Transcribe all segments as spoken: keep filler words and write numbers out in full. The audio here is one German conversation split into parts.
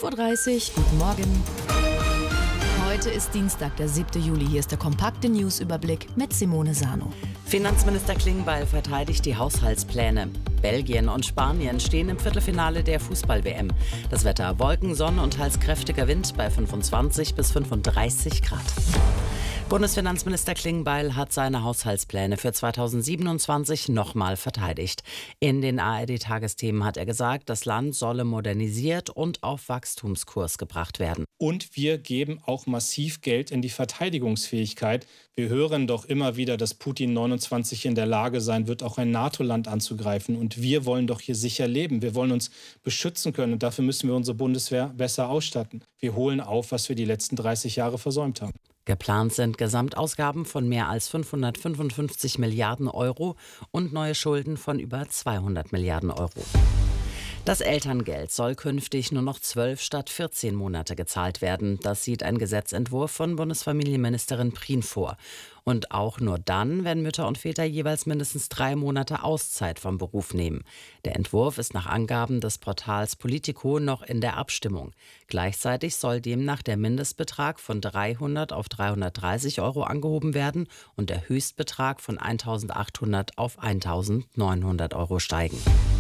fünf Uhr dreißig, guten Morgen. Heute ist Dienstag, der siebte Juli. Hier ist der kompakte News-Überblick mit Simone Sano. Finanzminister Klingbeil verteidigt die Haushaltspläne. Belgien und Spanien stehen im Viertelfinale der Fußball-W M. Das Wetter: Wolken, Sonne und teils kräftiger Wind bei fünfundzwanzig bis fünfunddreißig Grad. Bundesfinanzminister Klingbeil hat seine Haushaltspläne für zweitausendsiebenundzwanzig nochmal verteidigt. In den A R D-Tagesthemen hat er gesagt, das Land solle modernisiert und auf Wachstumskurs gebracht werden. Und wir geben auch massiv Geld in die Verteidigungsfähigkeit. Wir hören doch immer wieder, dass Putin neunundzwanzig in der Lage sein wird, auch ein NATO-Land anzugreifen. Und wir wollen doch hier sicher leben. Wir wollen uns beschützen können. Und dafür müssen wir unsere Bundeswehr besser ausstatten. Wir holen auf, was wir die letzten dreißig Jahre versäumt haben. Geplant sind Gesamtausgaben von mehr als fünfhundertfünfundfünfzig Milliarden Euro und neue Schulden von über zweihundert Milliarden Euro. Das Elterngeld soll künftig nur noch zwölf statt vierzehn Monate gezahlt werden. Das sieht ein Gesetzentwurf von Bundesfamilienministerin Prien vor. Und auch nur dann, wenn Mütter und Väter jeweils mindestens drei Monate Auszeit vom Beruf nehmen. Der Entwurf ist nach Angaben des Portals Politico noch in der Abstimmung. Gleichzeitig soll demnach der Mindestbetrag von dreihundert auf dreihundertdreißig Euro angehoben werden und der Höchstbetrag von eintausendachthundert auf eintausendneunhundert Euro steigen.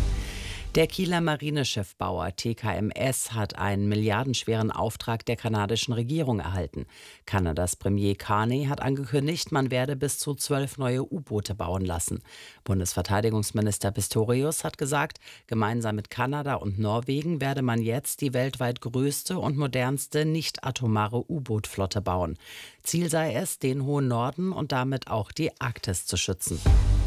Der Kieler Marineschiffbauer T K M S hat einen milliardenschweren Auftrag der kanadischen Regierung erhalten. Kanadas Premier Carney hat angekündigt, man werde bis zu zwölf neue U-Boote bauen lassen. Bundesverteidigungsminister Pistorius hat gesagt, gemeinsam mit Kanada und Norwegen werde man jetzt die weltweit größte und modernste nicht-atomare U-Boot-Flotte bauen. Ziel sei es, den hohen Norden und damit auch die Arktis zu schützen.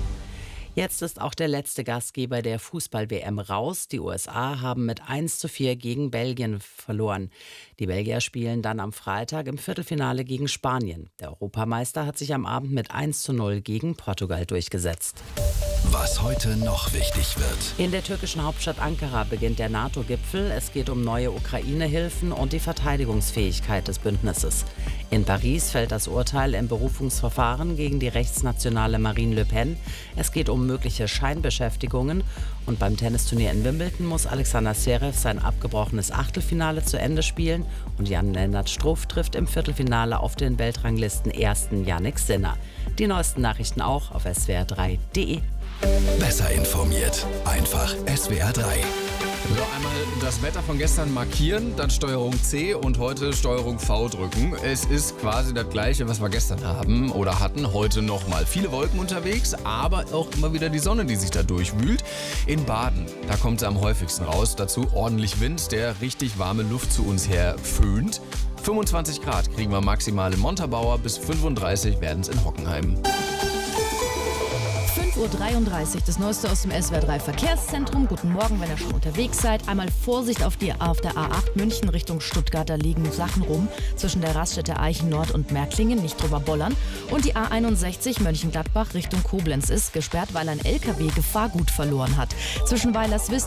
Jetzt ist auch der letzte Gastgeber der Fußball-W M raus. Die U S A haben mit eins zu vier gegen Belgien verloren. Die Belgier spielen dann am Freitag im Viertelfinale gegen Spanien. Der Europameister hat sich am Abend mit eins zu null gegen Portugal durchgesetzt. Was heute noch wichtig wird. In der türkischen Hauptstadt Ankara beginnt der NATO-Gipfel. Es geht um neue Ukraine-Hilfen und die Verteidigungsfähigkeit des Bündnisses. In Paris fällt das Urteil im Berufungsverfahren gegen die rechtsnationale Marine Le Pen. Es geht um mögliche Scheinbeschäftigungen. Und beim Tennisturnier in Wimbledon muss Alexander Zverev sein abgebrochenes Achtelfinale zu Ende spielen. Und Jan-Lennart Struff trifft im Viertelfinale auf den Weltranglisten ersten Jannik Sinner. Die neuesten Nachrichten auch auf S W R drei punkt de. Besser informiert. Einfach S W R drei. So, einmal das Wetter von gestern markieren, dann Steuerung C und heute Steuerung V drücken. Es ist quasi das Gleiche, was wir gestern haben oder hatten, heute nochmal. Viele Wolken unterwegs, aber auch immer wieder die Sonne, die sich da durchwühlt. In Baden, da kommt sie am häufigsten raus. Dazu ordentlich Wind, der richtig warme Luft zu uns her föhnt. fünfundzwanzig Grad kriegen wir maximal in Montabaur, bis fünfunddreißig werden es in Hockenheim. fünf Uhr dreiunddreißig, das Neueste aus dem S W R drei Verkehrszentrum. Guten Morgen, wenn ihr schon unterwegs seid. Einmal Vorsicht auf, die, auf der A acht München Richtung Stuttgart. Da liegen Sachen rum zwischen der Raststätte Eichen Nord und Märklingen. Nicht drüber bollern. Und die A einundsechzig Mönchengladbach Richtung Koblenz ist gesperrt, weil ein L K W Gefahrgut verloren hat. Zwischen Weilerswist